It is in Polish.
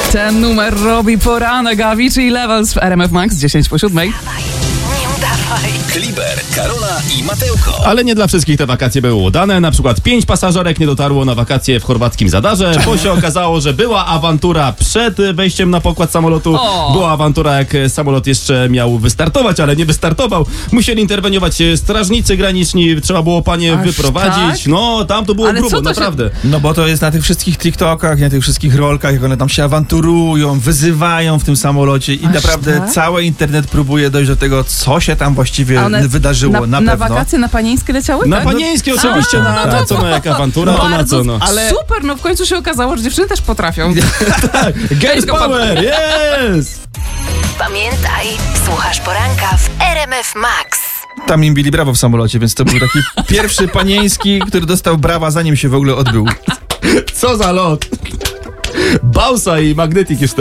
Ten numer robi poranek, Avicii i Levels w RMF Max 10:07. Nie udawaj. Kliber, Karola i Mateuko. Ale nie dla wszystkich te wakacje były udane. Na przykład 5 pasażerek nie dotarło na wakacje w chorwackim Zadarze, bo się okazało, że była awantura przed wejściem na pokład samolotu. Była awantura, jak samolot jeszcze miał wystartować, ale nie wystartował. Musieli interweniować strażnicy graniczni, trzeba było panie wyprowadzić. Tak? No, tam to było Ale grubo, co to naprawdę. No bo to jest na tych wszystkich TikTokach, na tych wszystkich rolkach, jak one tam się awanturują, wyzywają w tym samolocie i naprawdę tak? cały internet próbuje dojść do tego, co się tam właściwie wydarzyło. Na na pewno. wakacje na Panieńskie leciały? Na tak? panieńskie oczywiście, na co, no jak awantura, to na co, no. Ale Super, no w końcu się okazało, że dziewczyny też potrafią. Girls Power, yes! Pamiętaj, słuchasz poranka w RMF Max. tam im bili brawo w samolocie, więc to był taki pierwszy panieński, który dostał brawa, zanim się w ogóle odbył. Co za lot! Bausa i Magnetic już